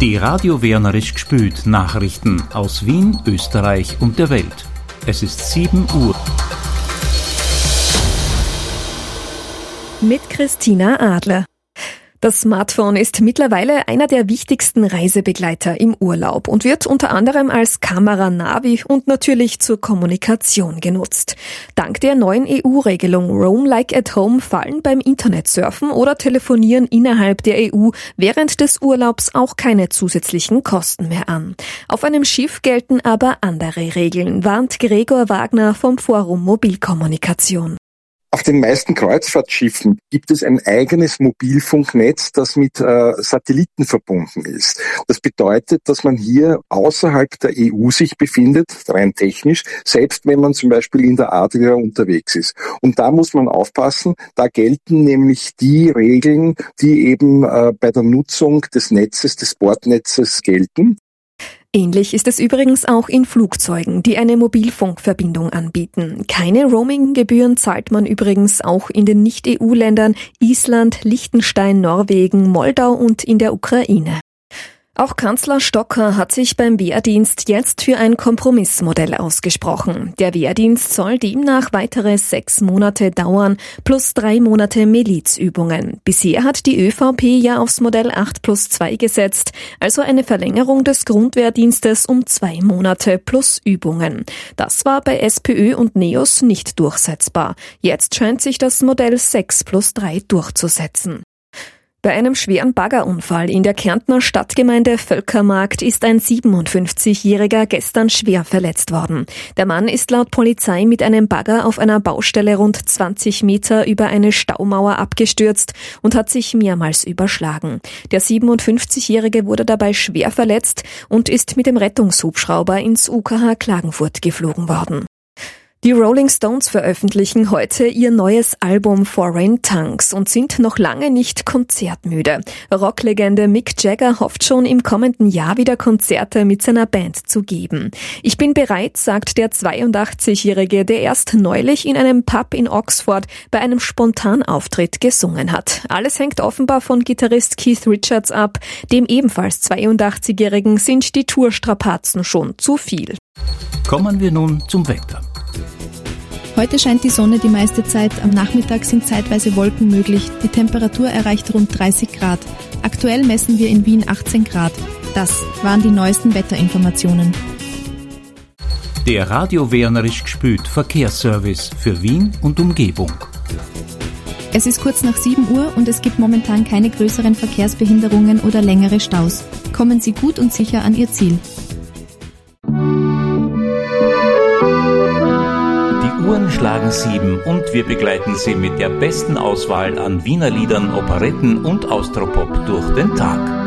Die Radio Wernerisch gspült Nachrichten aus Wien, Österreich und der Welt. Es ist 7 Uhr. Mit Christina Adler. Das Smartphone ist mittlerweile einer der wichtigsten Reisebegleiter im Urlaub und wird unter anderem als Kamera, Navi und natürlich zur Kommunikation genutzt. Dank der neuen EU-Regelung Roam Like at Home fallen beim Internetsurfen oder Telefonieren innerhalb der EU während des Urlaubs auch keine zusätzlichen Kosten mehr an. Auf einem Schiff gelten aber andere Regeln, warnt Gregor Wagner vom Forum Mobilkommunikation. Auf den meisten Kreuzfahrtschiffen gibt es ein eigenes Mobilfunknetz, das mit Satelliten verbunden ist. Das bedeutet, dass man hier außerhalb der EU sich befindet, rein technisch, selbst wenn man zum Beispiel in der Adria unterwegs ist. Und da muss man aufpassen, da gelten nämlich die Regeln, die eben bei der Nutzung des Netzes, des Bordnetzes gelten. Ähnlich ist es übrigens auch in Flugzeugen, die eine Mobilfunkverbindung anbieten. Keine Roaming-Gebühren zahlt man übrigens auch in den Nicht-EU-Ländern Island, Liechtenstein, Norwegen, Moldau und in der Ukraine. Auch Kanzler Stocker hat sich beim Wehrdienst jetzt für ein Kompromissmodell ausgesprochen. Der Wehrdienst soll demnach weitere 6 Monate dauern, plus 3 Monate Milizübungen. Bisher hat die ÖVP ja aufs Modell 8+2 gesetzt, also eine Verlängerung des Grundwehrdienstes um 2 Monate plus Übungen. Das war bei SPÖ und NEOS nicht durchsetzbar. Jetzt scheint sich das Modell 6+3 durchzusetzen. Bei einem schweren Baggerunfall in der Kärntner Stadtgemeinde Völkermarkt ist ein 57-Jähriger gestern schwer verletzt worden. Der Mann ist laut Polizei mit einem Bagger auf einer Baustelle rund 20 Meter über eine Staumauer abgestürzt und hat sich mehrmals überschlagen. Der 57-Jährige wurde dabei schwer verletzt und ist mit dem Rettungshubschrauber ins UKH Klagenfurt geflogen worden. Die Rolling Stones veröffentlichen heute ihr neues Album Foreign Tongues und sind noch lange nicht konzertmüde. Rocklegende Mick Jagger hofft schon im kommenden Jahr wieder Konzerte mit seiner Band zu geben. Ich bin bereit, sagt der 82-Jährige, der erst neulich in einem Pub in Oxford bei einem Spontanauftritt gesungen hat. Alles hängt offenbar von Gitarrist Keith Richards ab. Dem ebenfalls 82-Jährigen sind die Tourstrapazen schon zu viel. Kommen wir nun zum Wetter. Heute scheint die Sonne die meiste Zeit, am Nachmittag sind zeitweise Wolken möglich, die Temperatur erreicht rund 30 Grad. Aktuell messen wir in Wien 18 Grad. Das waren die neuesten Wetterinformationen. Der Radio Wernerisch gspült Verkehrsservice für Wien und Umgebung. Es ist kurz nach 7 Uhr und es gibt momentan keine größeren Verkehrsbehinderungen oder längere Staus. Kommen Sie gut und sicher an Ihr Ziel. Die Uhren schlagen 7 und wir begleiten Sie mit der besten Auswahl an Wiener Liedern, Operetten und Austropop durch den Tag.